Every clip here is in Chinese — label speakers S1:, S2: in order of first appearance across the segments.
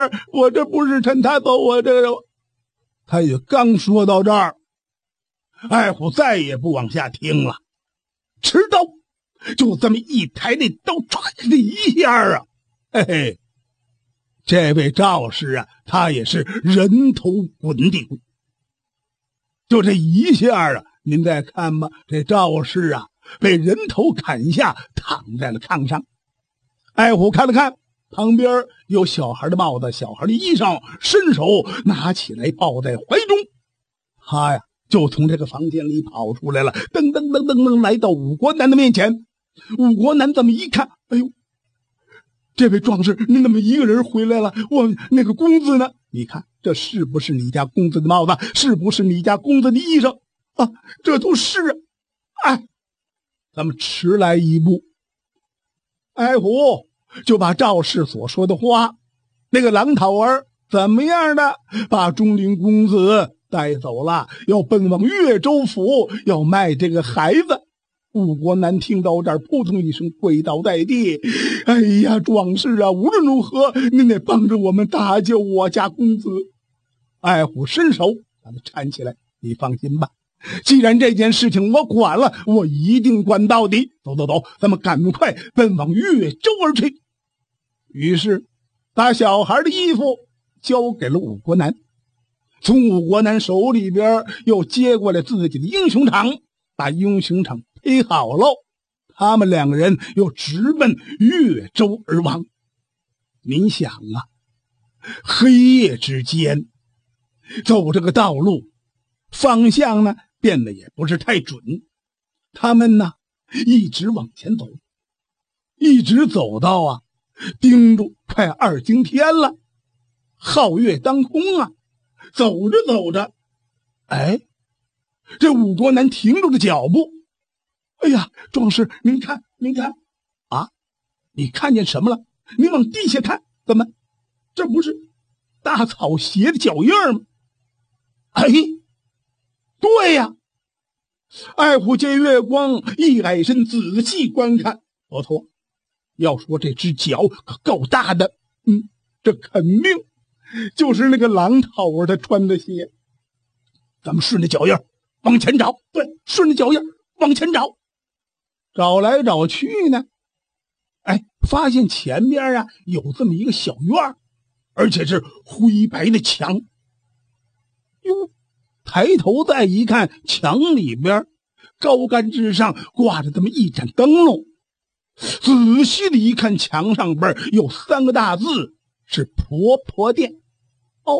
S1: 我这不是趁他走，我这他也刚说到这儿，艾虎再也不往下听了，持刀就这么一抬，那刀唰的一下啊，嘿嘿，这位赵氏啊，他也是人头滚地滚，就这一下啊，您再看吧，这赵氏啊被人头砍下，躺在了炕上。艾虎看了看旁边有小孩的帽子，小孩的衣裳，伸手拿起来抱在怀中。他呀就从这个房间里跑出来了，噔噔噔噔噔来到武国男的面前。武国男这么一看，哎呦，这位壮士，你怎么一个人回来了？我那个公子呢？你看这是不是你家公子的帽子？是不是你家公子的衣裳啊？这都是啊！哎，咱们迟来一步，艾虎就把赵氏所说的话，那个狼桃儿怎么样的把钟灵公子带走了，要奔往越州府，要卖这个孩子。武国男听到这儿，扑通一声跪倒在地。哎呀，壮士啊，无论如何您得帮着我们搭救我家公子。艾虎伸手把他搀起来，你放心吧，既然这件事情我管了，我一定管到底。走走走，咱们赶快奔往越州而去。于是把小孩的衣服交给了武国男，从武国男手里边又接过来自己的英雄场，把英雄场配好了，他们两个人又直奔越州而往。您想啊，黑夜之间走这个道路，方向呢变得也不是太准，他们呢一直往前走，一直走到啊盯住快2更天了，皓月当空啊。走着走着，哎，这武国男停住了脚步。哎呀，壮士，您看啊，你看见什么了？你往地下看，怎么这不是大草鞋的脚印吗？哎，对呀，艾虎借月光一矮身仔细观看，不错，要说这只脚可够大的，这肯定就是那个狼头儿他穿的鞋。咱们顺着脚印往前找，对，顺着脚印往前找，找来找去呢，哎，发现前边啊有这么一个小院，而且是灰白的墙。哟，抬头再一看，墙里边高杆之上挂着这么一盏灯笼。仔细的一看，墙上边有3个大字，是婆婆店。哦，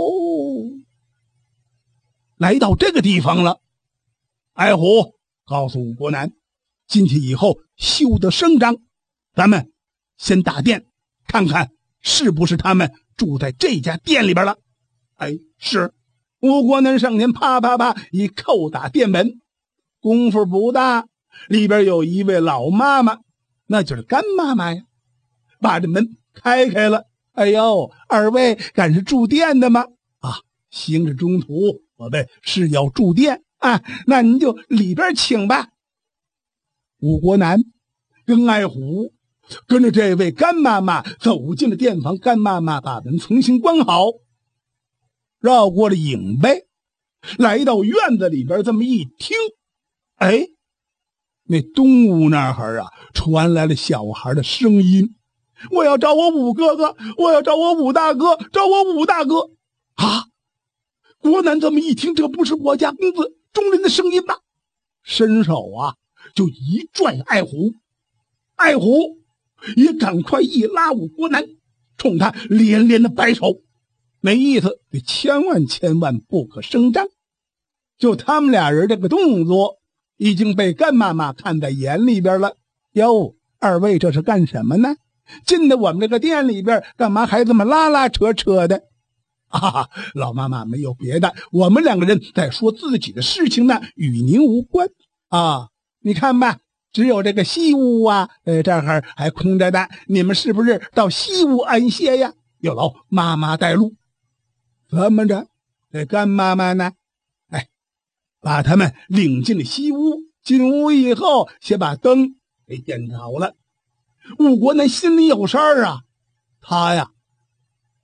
S1: 来到这个地方了，艾虎告诉武国男，进去以后休得声张，咱们先打店看看是不是他们住在这家店里边了。哎，是。武国男上前啪啪啪一叩打店门，功夫不大，里边有一位老妈妈，那就是干妈妈呀，把这门开了。哎呦，二位敢是住店的吗？啊，行至中途我们是要住店啊，那您就里边请吧。武国男跟艾虎跟着这位干妈妈走进了店房，干妈妈把门重新关好，绕过了影呗，来到院子里边，这么一听，哎，那东屋那儿啊传来了小孩的声音，我要找我武哥哥，我要找我武大哥，找我武大哥啊！国男这么一听，这不是我家公子钟林的声音吗？伸手啊就一拽艾虎，艾虎也赶快一拉武国男，冲他连连的摆手，没意思，你千万不可声张。就他们俩人这个动作已经被干妈妈看在眼里边了。哟，二位这是干什么呢？进到我们这个店里边，干嘛还这么拉拉扯扯的？啊，老妈妈没有别的，我们两个人在说自己的事情呢，与您无关啊。你看吧，只有这个西屋啊，这儿还空着的，你们是不是到西屋安歇呀？有劳妈妈带路。怎么着？这干妈妈呢？哎，把他们领进了西屋。进屋以后，先把灯给点着了。武国男心里有事儿啊，他呀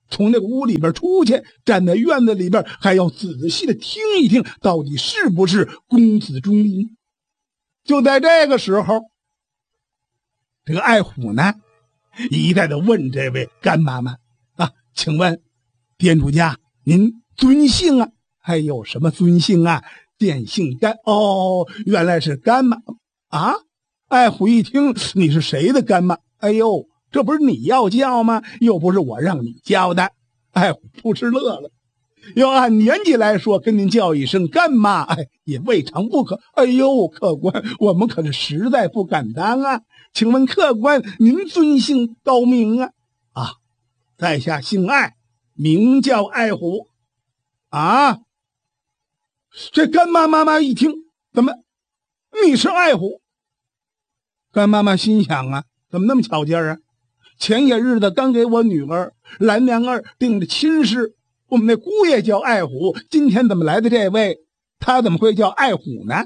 S1: 从那个屋里边出去，站在院子里边，还要仔细的听一听，到底是不是公子钟林。就在这个时候，这个爱虎呢，一再的问这位干妈妈啊，请问店主家您尊姓啊？还有什么尊姓啊？店姓干。哦，原来是干妈啊！爱虎一听，你是谁的干妈？哎呦，这不是你要叫吗？又不是我让你叫的。爱虎扑哧乐了。要按年纪来说，跟您叫一声干妈，也未尝不可。哎呦，客官，我们可是实在不敢当啊！请问客官，您尊姓高名啊？啊，在下姓爱，名叫爱虎。啊，这干妈妈妈一听，怎么你是爱虎？干妈妈心想啊，怎么那么巧劲儿啊？前些日子刚给我女儿兰娘儿定的亲事，我们那姑爷叫爱虎，今天怎么来的这位，他怎么会叫爱虎呢？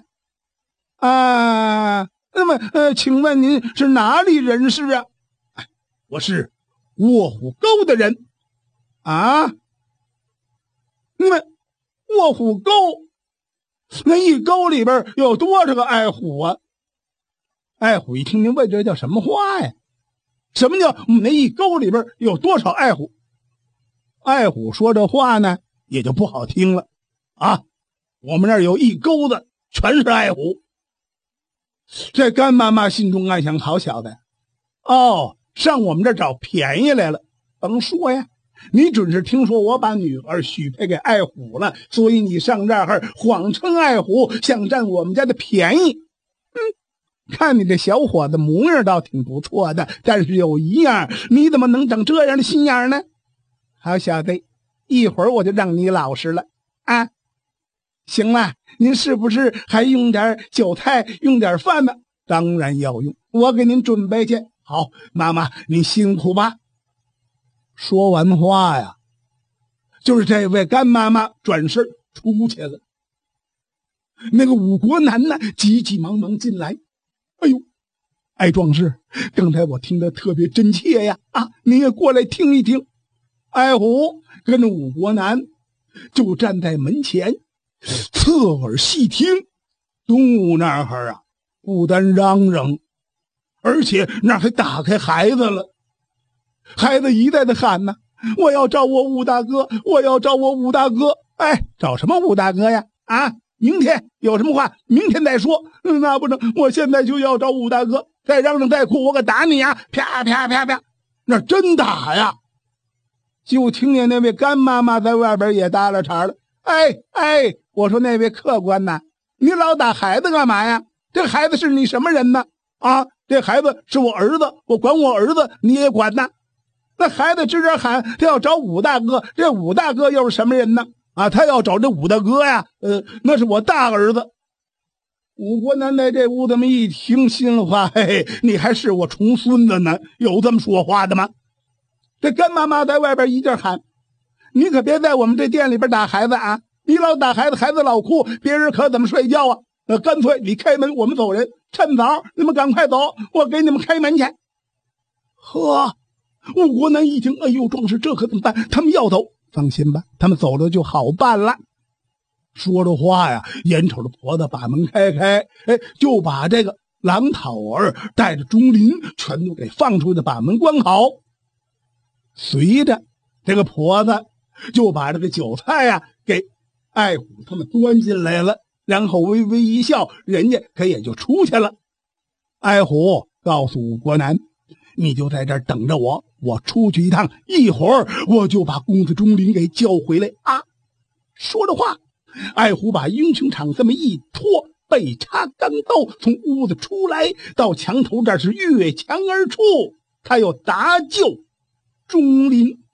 S1: 啊，那么请问您是哪里人士啊？我是卧虎沟的人。啊，那么卧虎沟那一沟里边有多少个爱虎啊？爱虎一听您问这叫什么话呀？什么叫我们那一沟里边有多少爱虎？爱虎说这话呢也就不好听了啊，我们那儿有一沟子全是爱虎。这干妈妈心中暗想，好小子哦，上我们这儿找便宜来了。甭说呀，你准是听说我把女儿许配给爱虎了，所以你上这儿谎称爱虎，想占我们家的便宜。看你这小伙子模样倒挺不错的，但是有一样，你怎么能长这样的心眼呢？好小子，一会儿我就让你老实了啊！行了，您是不是还用点酒菜，用点饭呢？当然要用，我给您准备去。好，妈妈您辛苦吧。说完话呀，就是这位干妈妈转身出去了。那个武国男呢，急急忙忙进来。哎呦，爱壮士，刚才我听得特别真切呀！啊，您也过来听一听。爱虎跟着武国男就站在门前，侧耳细听。东屋那儿啊，不单嚷嚷，而且那还打开孩子了。孩子一再的喊呢：“我要找我武大哥，我要找我武大哥！”哎，找什么武大哥呀？啊！明天有什么话，明天再说。那不能，我现在就要找武大哥，再嚷嚷再哭，我可打你呀！啪啪啪啪，那真打呀！就听见那位干妈妈在外边也搭了茬了。哎，我说那位客官呐，你老打孩子干嘛呀？这孩子是你什么人呢？啊，这孩子是我儿子，我管我儿子，你也管呐？那孩子吱吱喊，他要找武大哥，这武大哥又是什么人呢？啊，他要找这武大哥呀，那是我大儿子。武国男在这屋这么一听，心里话，嘿嘿，你还是我重孙子呢，有这么说话的吗？这干妈妈在外边一劲喊：“你可别在我们这店里边打孩子啊！你老打孩子，孩子老哭，别人可怎么睡觉啊？干脆你开门，我们走人。趁早，你们赶快走，我给你们开门去。”呵，武国男一听，哎呦，壮士，这可怎么办？他们要走。放心吧，他们走了就好办了。说着话呀，眼瞅着婆子把门开，就把这个郎讨儿带着钟林全都给放出去，把门关好。随着这个婆子就把这个酒菜呀给爱虎他们端进来了，然后微微一笑，人家可也就出去了。爱虎告诉武国男：“你就在这儿等着我，我出去一趟，一会儿我就把公子钟林给叫回来啊！”说着话，爱虎把英雄场这么一拖，背插钢刀从屋子出来，到墙头这儿是越墙而出，他要搭救钟林。